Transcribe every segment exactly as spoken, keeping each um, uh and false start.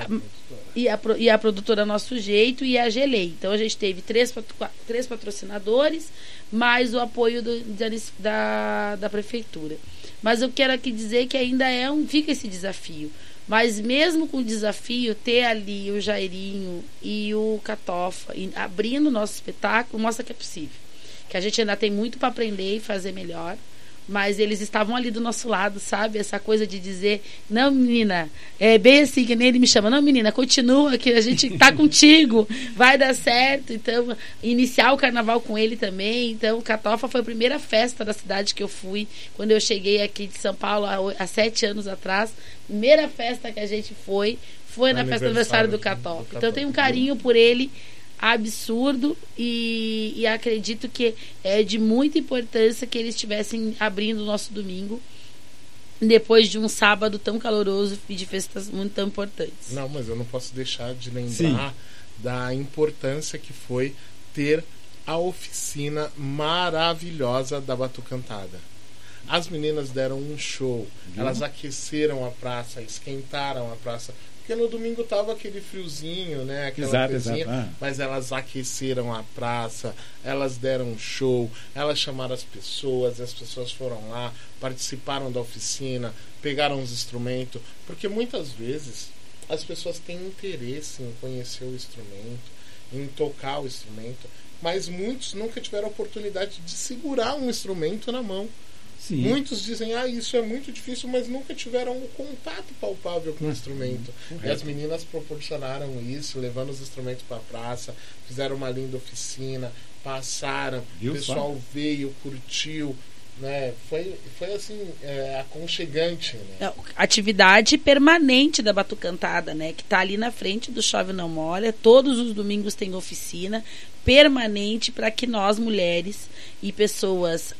e, a, e a produtora Nosso Jeito e a Gelei. Então a gente teve três, três patrocinadores, mais o apoio do, da, da prefeitura. Mas eu quero aqui dizer que ainda é um, fica esse desafio. Mas mesmo com o desafio, ter ali o Jairinho e o Catofa e abrindo o nosso espetáculo, mostra que é possível. Que a gente ainda tem muito para aprender e fazer melhor. Mas eles estavam ali do nosso lado, sabe? Essa coisa de dizer, não, menina, é bem assim, que nem ele me chama, não, menina, continua, que a gente tá contigo, vai dar certo. Então, iniciar o carnaval com ele também. Então, o Catofa foi a primeira festa da cidade que eu fui, quando eu cheguei aqui de São Paulo, há, há sete anos atrás. Primeira festa que a gente foi, foi na festa do aniversário do Catofa. Então, eu tenho um carinho por ele absurdo e, e acredito que é de muita importância que eles estivessem abrindo o nosso domingo depois de um sábado tão caloroso e de festas muito tão importantes. Não, mas eu não posso deixar de lembrar Sim. da importância que foi ter a oficina maravilhosa da Batucantada. As meninas deram um show, Viu? Elas aqueceram a praça, esquentaram a praça. Porque no domingo tava aquele friozinho, né? Aquela exato, coisinha, exato. Ah. Mas elas aqueceram a praça, elas deram um show, elas chamaram as pessoas, as pessoas foram lá, participaram da oficina, pegaram os instrumentos, porque muitas vezes as pessoas têm interesse em conhecer o instrumento, em tocar o instrumento, mas muitos nunca tiveram a oportunidade de segurar um instrumento na mão. Sim. Muitos dizem, ah, isso é muito difícil, mas nunca tiveram um contato palpável com o instrumento. Uhum. E as meninas proporcionaram isso, levando os instrumentos para a praça, fizeram uma linda oficina, passaram, Viu, o pessoal só? veio, curtiu, né? Foi, foi assim, é, aconchegante, né? Atividade permanente da Batucantada, né? Que está ali na frente do Chove Não Molha, todos os domingos tem oficina permanente para que nós, mulheres e pessoas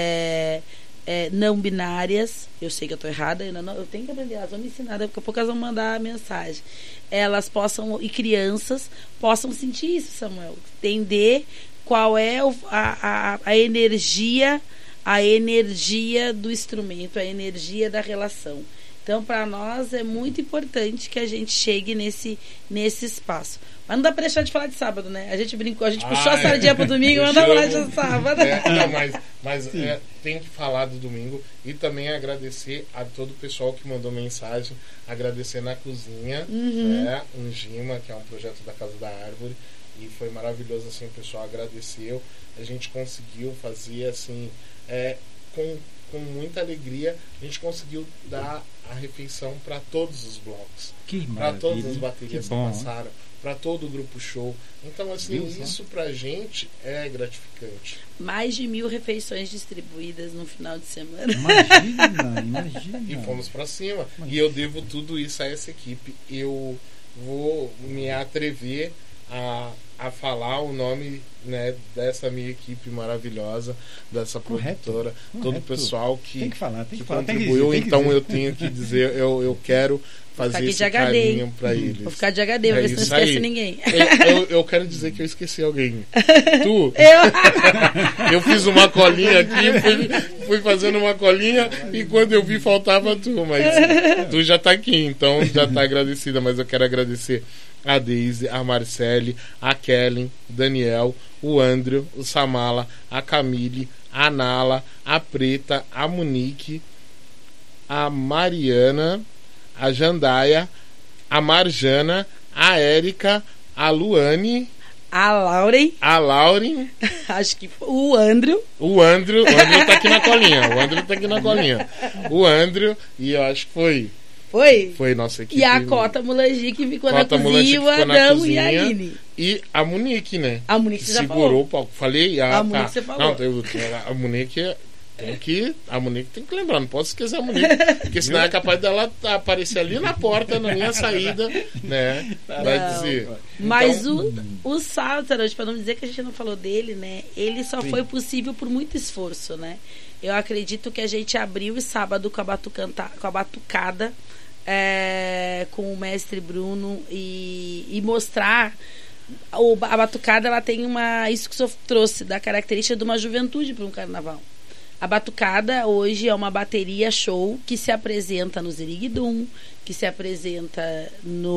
é, é, não binárias, eu sei que eu estou errada, eu, não, eu tenho que aprender, elas vão me ensinar, daqui a pouco elas vão mandar a mensagem, elas possam, e crianças possam sentir isso, Samuel, entender qual é o, a, a, a energia a energia do instrumento, a energia da relação. Então, para nós é muito importante que a gente chegue nesse, nesse espaço. Mas não dá para deixar de falar de sábado, né? A gente brincou, a gente ah, puxou a sardinha é. pro domingo, mas não dá para falar de sábado. É, não, mas mas é, tem que falar do domingo e também agradecer a todo o pessoal que mandou mensagem, agradecer na cozinha, uhum. né? Um Gima, que é um projeto da Casa da Árvore, e foi maravilhoso, assim, o pessoal agradeceu. A gente conseguiu fazer, assim, é, com, com muita alegria, a gente conseguiu dar a refeição para todos os blocos, para todas as baterias que, que bom, passaram, para todo o grupo show. Então, assim, Viu, isso pra gente é gratificante. Mais de mil refeições distribuídas no final de semana. Imagina, imagina. E fomos para cima. Imagina. E eu devo tudo isso a essa equipe. Eu vou me atrever a, a falar o nome, né, dessa minha equipe maravilhosa, dessa Correto. produtora, Correto. todo o pessoal que, tem que, falar, tem que, que falar, contribuiu. tem que dizer, tem que então dizer. eu tenho que dizer, eu, eu quero fazer esse carinho para eles. Vou ficar de H D, é ver se não esquece aí. ninguém. Eu, eu, eu quero dizer que eu esqueci alguém. Tu? Eu? Eu fiz uma colinha aqui, fui, fui fazendo uma colinha e quando eu vi faltava tu, mas tu já tá aqui, então já tá agradecida, mas eu quero agradecer a Deise, a Marcele, a Kellen, o Daniel, o Andrew, o Samala, a Camille, a Nala, a Preta, a Monique, a Mariana, a Jandaia, a Marjana, a Érica, a Luane, a Lauren, a Lauren, acho que o Andrew, o Andrew, o Andrew tá aqui na colinha, o Andrew tá aqui na colinha, o Andrew, e eu acho que foi Foi? Foi nossa equipe. E a Cota Mulangi que ficou Cota na cozinha, o Adão e a Aline. E a Monique, né? A Monique você já segurou falou. o palco. Falei, ah, a Monique tá. você falou. Não, eu, a Monique tem que. A Monique tem que lembrar, não posso esquecer a Monique. Porque senão é capaz dela aparecer ali na porta, na minha saída, né? Vai não. dizer. Mas então, o, o sábado, para não dizer que a gente não falou dele, né? Ele só Sim. foi possível por muito esforço, né? Eu acredito que a gente abriu o sábado com a, batucanta, com a batucada. É, com o mestre Bruno e, e mostrar o, a batucada, ela tem uma, isso que o senhor trouxe da característica de uma juventude para um carnaval. A batucada hoje é uma bateria show que se apresenta no Ziriguidum, que se apresenta no